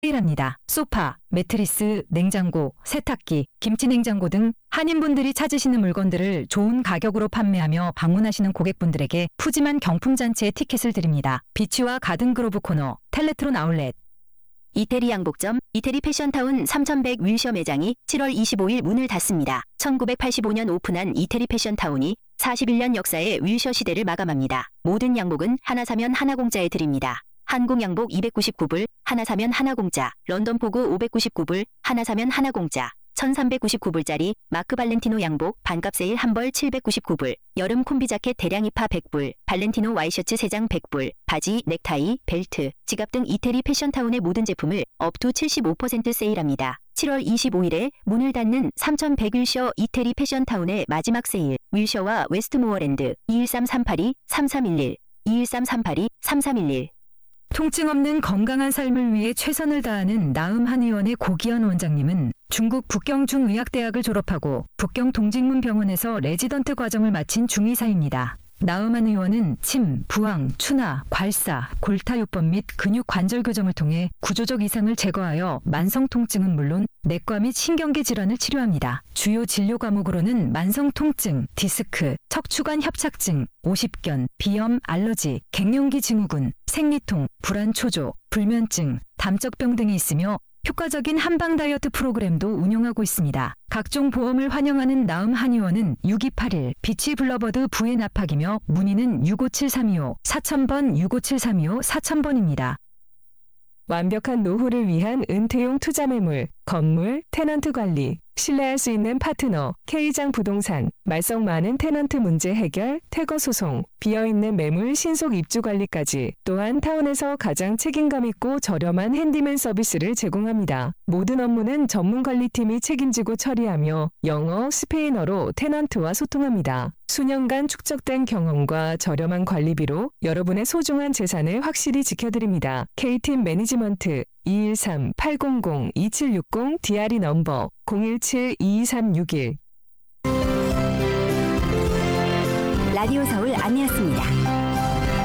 세일합니다. 소파, 매트리스, 냉장고, 세탁기, 김치냉장고 등 한인분들이 찾으시는 물건들을 좋은 가격으로 판매하며 방문하시는 고객분들에게 푸짐한 경품잔치의 티켓을 드립니다. 비치와 가든그로브 코너, 텔레트론 아울렛. 이태리 양복점, 이태리 패션타운 3100 윌셔 매장이 7월 25일 문을 닫습니다. 1985년 오픈한 이태리 패션타운이 41년 역사의 윌셔 시대를 마감합니다. 모든 양복은 하나 사면 하나 공짜에 드립니다. 한국 양복 299불, 하나 사면 하나 공짜. 런던 포구 599불, 하나 사면 하나 공짜. 1399불짜리 마크 발렌티노 양복 반값 세일 한 벌 799불. 여름 콤비 자켓 대량 입하 100불. 발렌티노 와이셔츠 3장 100불. 바지, 넥타이, 벨트, 지갑 등 이태리 패션타운의 모든 제품을 업투 75% 세일합니다. 7월 25일에 문을 닫는 3100 윌셔 이태리 패션타운의 마지막 세일. 윌셔와 웨스트모어랜드 213-382-3311 213-382-3311. 통증 없는 건강한 삶을 위해 최선을 다하는 나음 한의원의 고기현 원장님은 중국 북경중의학대학을 졸업하고 북경 동직문병원에서 레지던트 과정을 마친 중의사입니다. 나음 한의원은 침, 부항, 추나, 괄사, 골타요법 및 근육 관절 교정을 통해 구조적 이상을 제거하여 만성 통증은 물론 내과 및 신경계 질환을 치료합니다. 주요 진료 과목으로는 만성 통증, 디스크, 척추관 협착증, 오십견, 비염, 알러지, 갱년기 증후군, 생리통, 불안 초조, 불면증, 담적병 등이 있으며 효과적인 한방 다이어트 프로그램도 운영하고 있습니다. 각종 보험을 환영하는 나음 한의원은 6281 비치 블러버드 부의 납학이며 문의는 657325 4000번 657325 4000번입니다. 완벽한 노후를 위한 은퇴용 투자 매물, 건물, 테넌트 관리, 신뢰할 수 있는 파트너, K장 부동산, 말썽 많은 테넌트 문제 해결, 퇴거 소송, 비어있는 매물 신속 입주 관리까지 또한 타운에서 가장 책임감 있고 저렴한 핸디맨 서비스를 제공합니다. 모든 업무는 전문 관리팀이 책임지고 처리하며 영어, 스페인어로 테넌트와 소통합니다. 수년간 축적된 경험과 저렴한 관리비로 여러분의 소중한 재산을 확실히 지켜드립니다. K팀 매니지먼트 213-800-2760 DRE 넘버 017-22361. 라디오 서울 안내였습니다.